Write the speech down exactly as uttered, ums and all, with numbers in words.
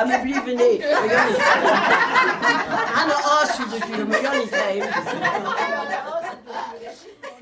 Ja, maar liever niet. Maar jij niet. Aan de as natuurlijk, maar jij niet heen.